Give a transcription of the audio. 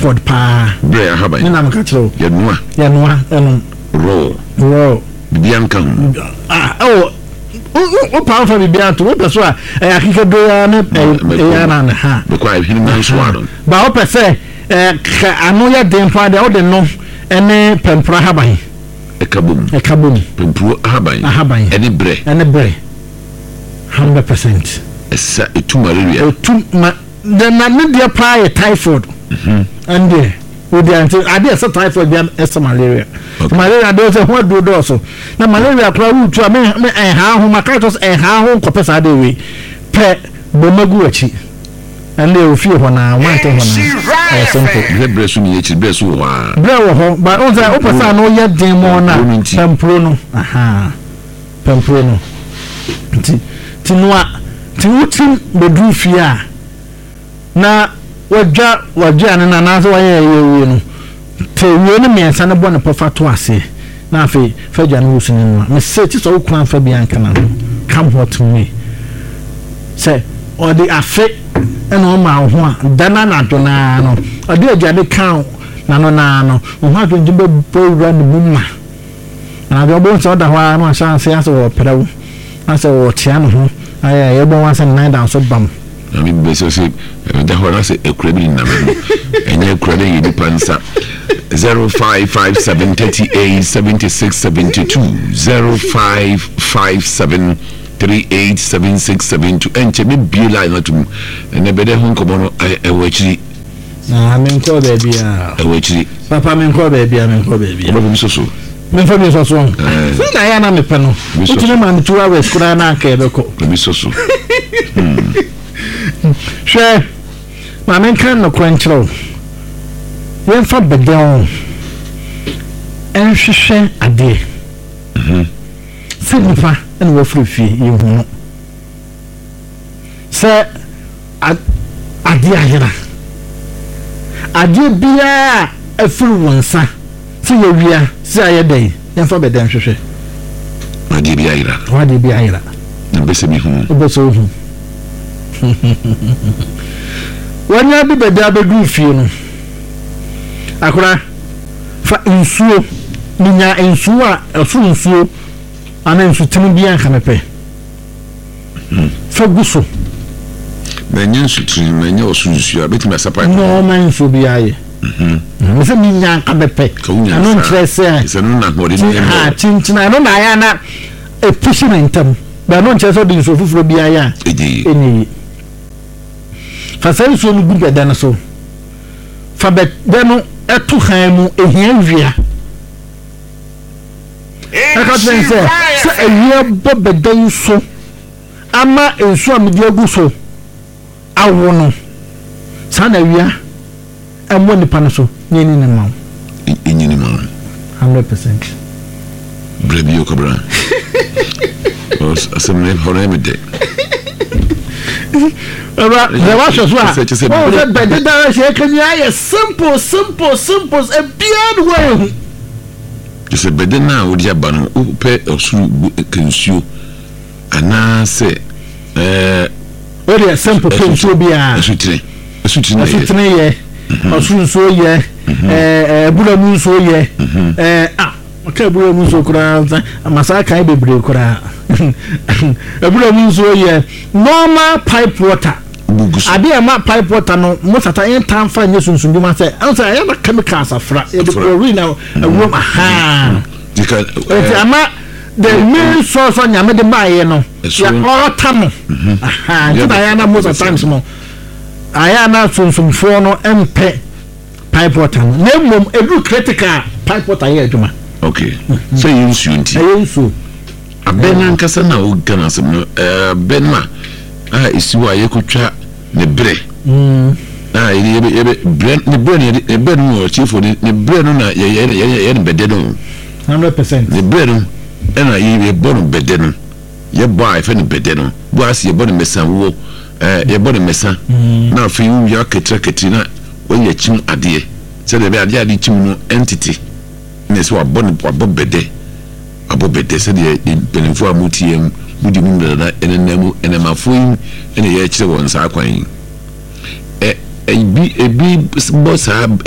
typhoid pa bre haban ni na maka chiro ya noa eno raw bibian kan o pa fa bibian to o peso a akike do ya na na ha because him man swado ba o pese ano ya den fa de o de no ene pempra haban ekabum pempro haban ene bre 100% esa etu malaria the na prior typhoid and there with the idea of typhoid be malaria malaria do say what do so na malaria kra root to me ha ho makatos ha ho kopesa de we pe bomagu achi and they feel na want to simple bresu ni echi bresu wa brewo ho but on say opesa no ye den mo na pempro no pempro no tinua tinutin bedu fia na wajja na na so waye yewe no te we no miensa na bo na pofa to ase na afi fagya no wusu no me se ti so ukran fa bianka na come what me say or the afi eno ma ho a dana na dona no ade agya de kan na no ho adwonje be powura ne mumma na be obo so da ho no asanse aso wo pedawo aso wo tia no ho aya ye bon wansa 9 down so bam I mean beso se da ho na se ekurabi na me enye ekurabi yi di pansa 0557387672 0557387672 enche be bi line na tum ene be de ho nkomo no ewachiri na me nko be bia ewachiri papa me nko be bia obo mi so me fa bi so na ya na me pe no utile man 2 hours kura na aka ebe ko mi so she ma men kan no kwanchiro yen fa bedon en hwehwe ade se nipa en wo frufi yehu se ade ayira ade bia afuru wonsa se ye wia se ayedai yen fa bedon hwehwe ade bia ayira na bese mi hu obeso hu wanya bi beda bedu fie no akora fa nsuo minya nsuo a afu nsuo ana nsutini bi anka mepe fa guso menya nsutini menya osunsuo abeti masapa no man nsuo bi aye se minya anka mepe ano ntrese se no na hodi ha chinchina no na ya na efficientam ba no ntrese odi nsuo fufuro bi aye eni fa senso no gugu beda na so fa beda no eto han mu ehia wia aka tsense se ehia bo beda nso ama enso amedi agu so awo no sana wia amo nipa no so nyeni ne ma 100% brebi okobra os asemne horemede Aba the wash so oh the bed that she can ya simple a beard way just a bed na odi aba no pe osuru kensuo ana se odi simple kensuo bia asutire ye osuru so ye bula mu so ye okay bula mu so kura masaka bebre kura ebula mu so ye normal pipe water ade ma pipe water no mosata en tan fa nye sunsunjuma se ansa ya na chemicals afra e de chlorine awom aha dika ama the main source on nyame de baye no ya otamo aha nti ya na mosata nsmo aya na sunsunfo no empe pipe water no na mom edu critical pipe water ye adwuma okay so you nti abena nkasa na o gana sem benma isiwa yekotwa ne bre yebe bre ne bre no chifo ne bre no na ye bede no 100% ne bre no na ye bono bede no ye boy fe ne bede no bo asi ye bono mesan wo ye bono mesan na afi wu ya ketra na wo ye chim ade se de be ade chim no entity ne so abon bede abobede se de benefo amutiem mudi mu na enenemu enemafo ene ye kire won sa kwan ebi bo sa